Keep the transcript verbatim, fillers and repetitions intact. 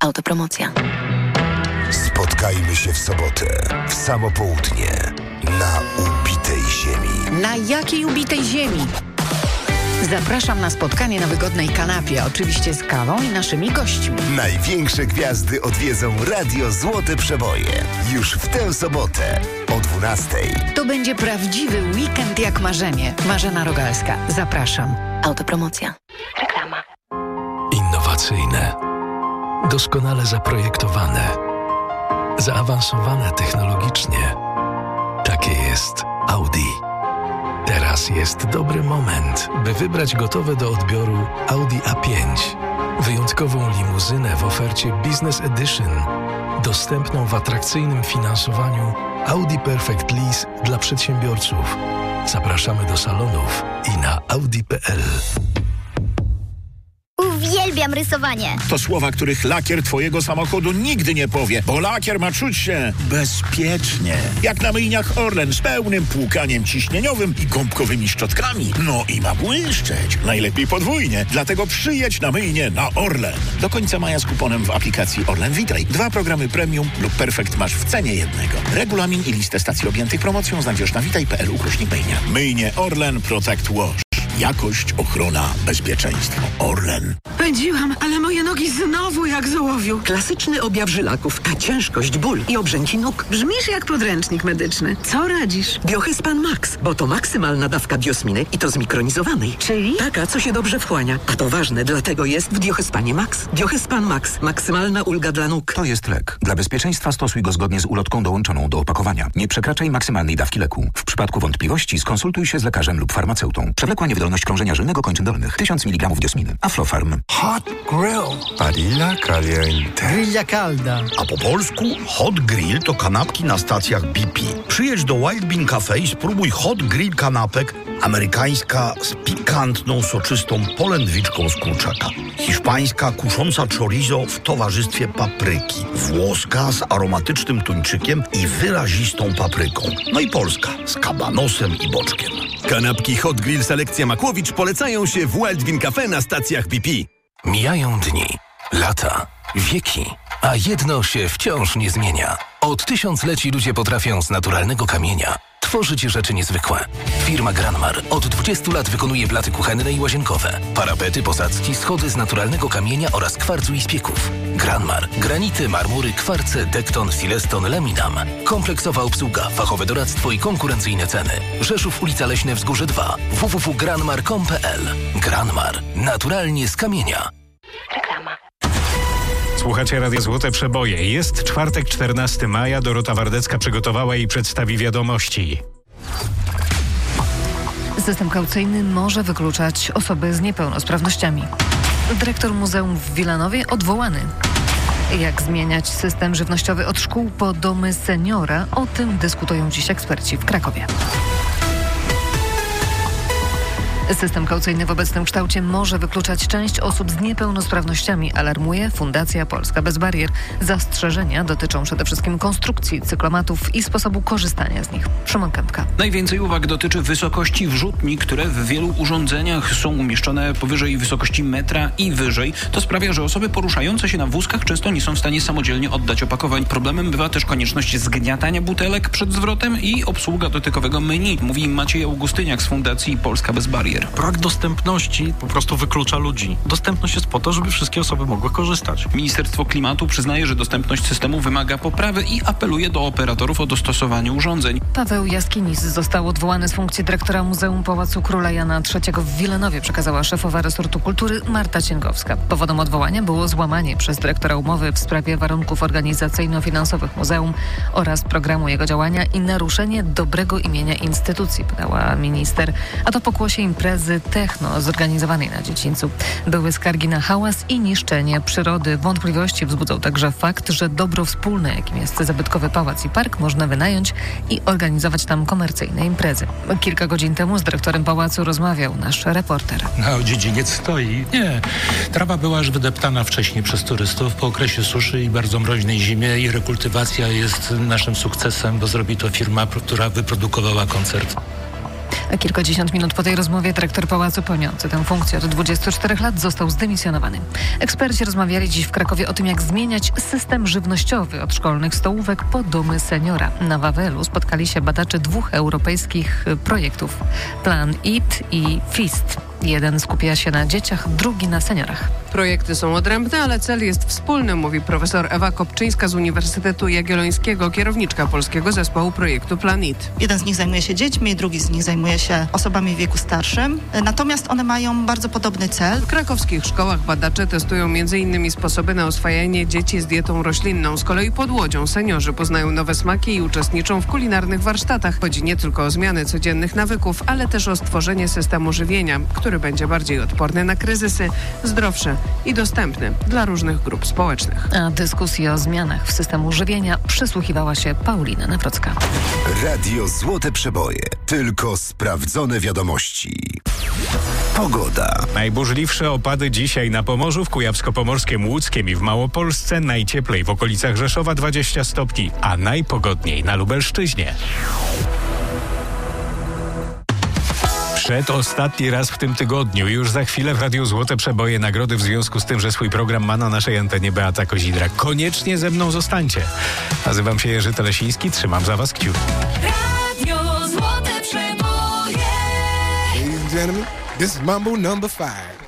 Autopromocja. Spotkajmy się w sobotę, w samo południe, na ubitej ziemi. Na jakiej ubitej ziemi? Zapraszam na spotkanie na wygodnej kanapie, oczywiście z kawą i naszymi gośćmi. Największe gwiazdy odwiedzą Radio Złote Przeboje. Już w tę sobotę o dwunastej. To będzie prawdziwy weekend jak marzenie. Marzena Rogalska. Zapraszam. Autopromocja. Reklama. Innowacyjne. Doskonale zaprojektowane. Zaawansowane technologicznie. Takie jest Audi. Teraz jest dobry moment, by wybrać gotowe do odbioru Audi A pięć. Wyjątkową limuzynę w ofercie Business Edition. Dostępną w atrakcyjnym finansowaniu Audi Perfect Lease dla przedsiębiorców. Zapraszamy do salonów i na audi kropka p l. Uwielbiam rysowanie. To słowa, których lakier twojego samochodu nigdy nie powie, bo lakier ma czuć się bezpiecznie. Jak na myjniach Orlen z pełnym płukaniem ciśnieniowym i gąbkowymi szczotkami. No i ma błyszczeć. Najlepiej podwójnie. Dlatego przyjedź na myjnię na Orlen. Do końca maja z kuponem w aplikacji Orlen Witaj. Dwa programy premium lub perfekt masz w cenie jednego. Regulamin i listę stacji objętych promocją znajdziesz na witaj kropka p l ukośnik myjnia. Myjnie Orlen Protect Wash. Jakość, ochrona, bezpieczeństwo. Orlen. Pędziłam, ale moje nogi znowu jak z ołowiu. Klasyczny objaw żylaków, ta ciężkość, ból i obrzęki nóg. Brzmisz jak podręcznik medyczny. Co radzisz? Biohyspan Max, bo to maksymalna dawka biosminy i to zmikronizowanej. Czyli? Taka, co się dobrze wchłania. A to ważne, dlatego jest w Biohyspanie Max. Biohyspan Max. Maksymalna ulga dla nóg. To jest lek. Dla bezpieczeństwa stosuj go zgodnie z ulotką dołączoną do opakowania. Nie przekraczaj maksymalnej dawki leku. W przypadku wątpliwości skonsultuj się z lekarzem lub farmaceutą. Przewlekła niewydolność krążenia żylnego kończyn dolnych. tysiąc miligramów diosminy. Aflofarm. Hot Grill. Padilla caliente. Grilla calda. A po polsku Hot Grill to kanapki na stacjach B P. Przyjedź do Wild Bean Cafe i spróbuj Hot Grill kanapek. Amerykańska z pikantną, soczystą polędwiczką z kurczaka. Hiszpańska kusząca chorizo w towarzystwie papryki. Włoska z aromatycznym tuńczykiem i wyrazistą papryką. No i polska z kabanosem i boczkiem. Kanapki Hot Grill Selekcja Makłowicz polecają się w Wild Bean Cafe na stacjach B P. Mijają dni, lata, wieki, a jedno się wciąż nie zmienia. Od tysiącleci ludzie potrafią z naturalnego kamienia tworzyć rzeczy niezwykłe. Firma Granmar od dwudziestu lat wykonuje blaty kuchenne i łazienkowe, parapety, posadzki, schody z naturalnego kamienia oraz kwarcu i spieków. Granmar. Granity, marmury, kwarce, dekton, sileston, laminam. Kompleksowa obsługa, fachowe doradztwo i konkurencyjne ceny. Rzeszów, ulica Leśne Wzgórze dwa. w w w kropka granmar kropka com kropka p l. Granmar. Naturalnie z kamienia. Reklama. Słuchacie Radia Złote Przeboje. Jest czwartek, czternastego maja. Dorota Wardecka przygotowała i przedstawi wiadomości. System kaucyjny może wykluczać osoby z niepełnosprawnościami. Dyrektor muzeum w Wilanowie odwołany. Jak zmieniać system żywnościowy od szkół po domy seniora? O tym dyskutują dziś eksperci w Krakowie. System kaucyjny w obecnym kształcie może wykluczać część osób z niepełnosprawnościami, alarmuje Fundacja Polska Bez Barier. Zastrzeżenia dotyczą przede wszystkim konstrukcji cyklomatów i sposobu korzystania z nich. Szymon Kępka. Najwięcej uwag dotyczy wysokości wrzutni, które w wielu urządzeniach są umieszczone powyżej wysokości metra i wyżej. To sprawia, że osoby poruszające się na wózkach często nie są w stanie samodzielnie oddać opakowań. Problemem bywa też konieczność zgniatania butelek przed zwrotem i obsługa dotykowego menu, mówi Maciej Augustyniak z Fundacji Polska Bez Barier. Brak dostępności po prostu wyklucza ludzi. Dostępność jest po to, żeby wszystkie osoby mogły korzystać. Ministerstwo Klimatu przyznaje, że dostępność systemu wymaga poprawy i apeluje do operatorów o dostosowanie urządzeń. Paweł Jaskinis został odwołany z funkcji dyrektora Muzeum Pałacu Króla Jana trzeciego w Wilanowie, przekazała szefowa resortu kultury Marta Cięgowska. Powodem odwołania było złamanie przez dyrektora umowy w sprawie warunków organizacyjno-finansowych muzeum oraz programu jego działania i naruszenie dobrego imienia instytucji, podała minister. A to pokłosie imprezy techno zorganizowanej na dziedzińcu. Były skargi na hałas i niszczenie przyrody. Wątpliwości wzbudzał także fakt, że dobro wspólne, jakim jest zabytkowy pałac i park, można wynająć i organizować tam komercyjne imprezy. Kilka godzin temu z dyrektorem pałacu rozmawiał nasz reporter. No, dziedziniec stoi. Nie. Trawa była już wydeptana wcześniej przez turystów po okresie suszy i bardzo mroźnej zimie i rekultywacja jest naszym sukcesem, bo zrobi to firma, która wyprodukowała koncert. Kilkadziesiąt minut po tej rozmowie dyrektor pałacu pełniący tę funkcję od dwudziestu czterech lat został zdymisjonowany. Eksperci rozmawiali dziś w Krakowie o tym, jak zmieniać system żywnościowy od szkolnych stołówek po domy seniora. Na Wawelu spotkali się badacze dwóch europejskich projektów: Plan E A T i FEAST. Jeden skupia się na dzieciach, drugi na seniorach. Projekty są odrębne, ale cel jest wspólny, mówi profesor Ewa Kopczyńska z Uniwersytetu Jagiellońskiego, kierowniczka polskiego zespołu projektu Plan E A T. Jeden z nich zajmuje się dziećmi, drugi z nich zajmuje się osobami w wieku starszym. Natomiast one mają bardzo podobny cel. W krakowskich szkołach badacze testują między innymi sposoby na oswajanie dzieci z dietą roślinną. Z kolei pod Łodzią seniorzy poznają nowe smaki i uczestniczą w kulinarnych warsztatach. Chodzi nie tylko o zmiany codziennych nawyków, ale też o stworzenie systemu żywienia, który będzie bardziej odporny na kryzysy, zdrowszy i dostępny dla różnych grup społecznych. A dyskusji o zmianach w systemu żywienia przysłuchiwała się Paulina Nawrocka. Radio Złote Przeboje. Tylko sprawdzone wiadomości. Pogoda. Najburzliwsze opady dzisiaj na Pomorzu, w Kujawsko-Pomorskiem, Łódzkiem i w Małopolsce. Najcieplej w okolicach Rzeszowa dwadzieścia stopni, a najpogodniej na Lubelszczyźnie. Przedostatni raz w tym tygodniu. Już za chwilę w Radiu Złote Przeboje nagrody w związku z tym, że swój program ma na naszej antenie Beata Kozidra. Koniecznie ze mną zostańcie. Nazywam się Jerzy Telesiński, trzymam za was kciuki. Radio Złote Przeboje. Ladies and gentlemen, this is Mambo number five.